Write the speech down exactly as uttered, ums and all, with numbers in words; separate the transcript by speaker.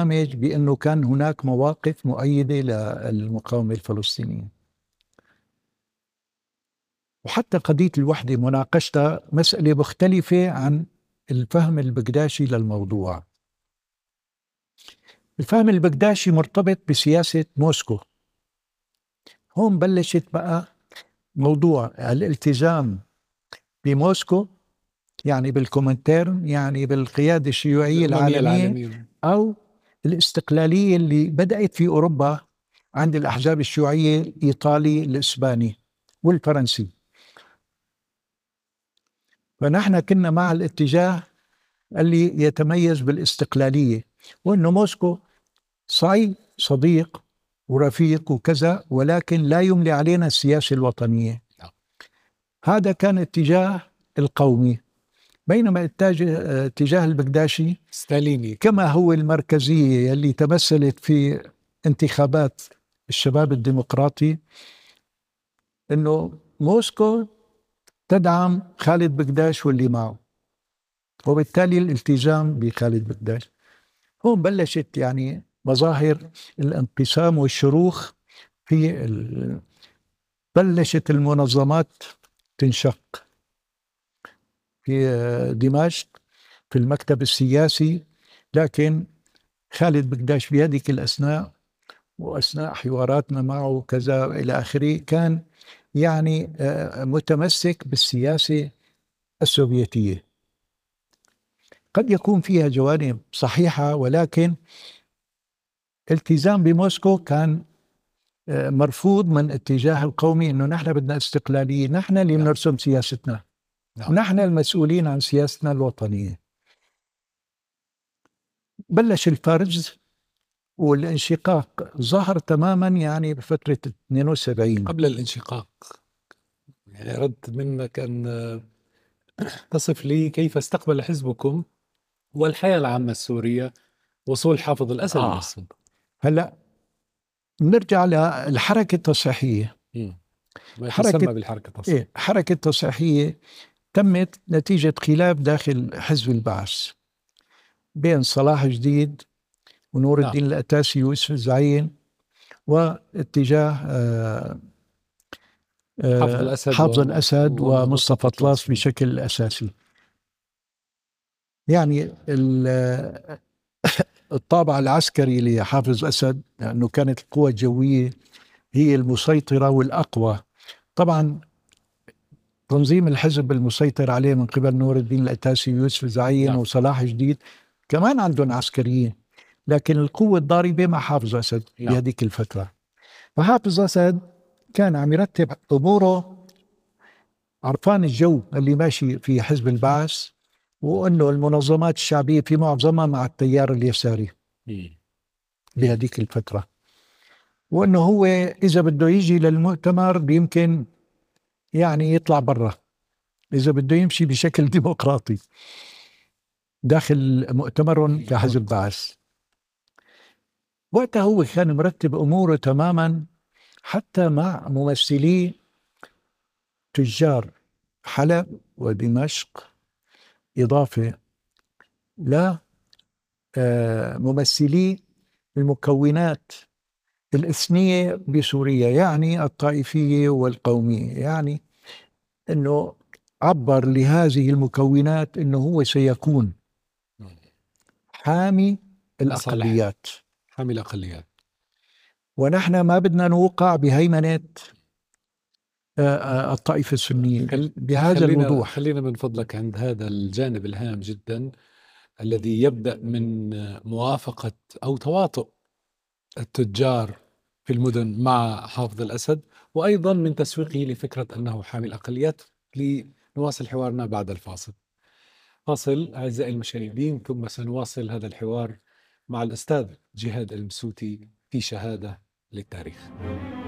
Speaker 1: البرنامج بأنه كان هناك مواقف مؤيدة للمقاومة الفلسطينية. وحتى قضية الوحدة مناقشتها مسألة مختلفة عن الفهم البكداشي للموضوع. الفهم البكداشي مرتبط بسياسة موسكو. هون بلشت بقى موضوع الالتزام بموسكو، يعني بالكومنتيرن، يعني بالقيادة الشيوعية العالمية, العالمية أو الاستقلالية اللي بدأت في أوروبا عند الأحزاب الشيوعية الإيطالي الإسباني والفرنسي. فنحن كنا مع الاتجاه اللي يتميز بالاستقلالية، وأنه موسكو صحيح صديق ورفيق وكذا، ولكن لا يملي علينا السياسة الوطنية. هذا كان اتجاه القومي. بينما اتجاه اتجاه البكداشي
Speaker 2: ستاليني،
Speaker 1: كما هو المركزية اللي تمثلت في انتخابات الشباب الديمقراطي، انه موسكو تدعم خالد بكداش واللي معه، وبالتالي الالتزام بخالد بكداش. هون بلشت يعني مظاهر الانقسام والشروخ في ال... بلشت المنظمات تنشق في دمشق في المكتب السياسي. لكن خالد بكداش في هذه الأثناء وأثناء حواراتنا معه كذا إلى آخره كان يعني متمسك بالسياسة السوفيتية. قد يكون فيها جوانب صحيحة، ولكن التزام بموسكو كان مرفوض من اتجاه القومي، انه نحن بدنا استقلالية، نحن اللي بنرسم سياستنا، نحن المسؤولين عن سياستنا الوطنية. بلش الفرز والانشقاق ظهر تماما يعني بفترة اثنين وسبعين.
Speaker 2: قبل الانشقاق يعني أردت منك أن تصف لي كيف استقبل حزبكم والحياة العامة السورية وصول حافظ الأسد
Speaker 1: آه.
Speaker 2: للسلطة.
Speaker 1: هلا نرجع للحركة التصحيحية.
Speaker 2: ما
Speaker 1: حركة
Speaker 2: تسمى بالحركة التصحيحية.
Speaker 1: إيه؟ حركة التصحيحية تمت نتيجة خلاف داخل حزب البعث بين صلاح جديد ونور
Speaker 2: نعم.
Speaker 1: الدين الأتاسي ويوسف الزعيم، واتجاه آه
Speaker 2: حافظ الأسد
Speaker 1: حافظ
Speaker 2: و...
Speaker 1: الأسد ومصطفى طلاس بشكل أساسي. يعني الطابع العسكري لحافظ أسد لأنه كانت القوى الجوية هي المسيطرة والأقوى. طبعا تنظيم الحزب المسيطر عليه من قبل نور الدين الأتاسي ويوسف الزعيم
Speaker 2: نعم.
Speaker 1: وصلاح جديد كمان عندهم عسكريين، لكن القوة الضاربة مع حافظ أسد في
Speaker 2: نعم.
Speaker 1: هذيك الفترة. فحافظ أسد كان عم يرتب أموره عرفان الجو اللي ماشي في حزب البعث، وأنه المنظمات الشعبية في معظمها مع التيار اليساري بهذيك الفترة، وأنه هو إذا بده يجي للمؤتمر يمكن يعني يطلع برا إذا بده يمشي بشكل ديمقراطي داخل مؤتمر كحزب البعث. وقتها هو كان مرتب أموره تماما، حتى مع ممثلي تجار حلب ودمشق، إضافة لا ممثلي المكونات الإثنية بسوريا، يعني الطائفية والقومية. يعني أنه عبر لهذه المكونات أنه هو سيكون حامي الأقليات،
Speaker 2: حامي الأقليات،
Speaker 1: ونحن ما بدنا نوقع بهيمنة الطائفة السنية بهذا
Speaker 2: خلينا
Speaker 1: الوضوح.
Speaker 2: خلينا من فضلك عند هذا الجانب الهام جدا الذي يبدأ من موافقة أو تواطؤ التجار في المدن مع حافظ الأسد، وأيضا من تسويقه لفكرة أنه حامي الأقليات. لنواصل حوارنا بعد الفاصل. فاصل أعزائي المشاهدين، ثم سنواصل هذا الحوار مع الأستاذ جهاد المسوتي في شهادة للتاريخ.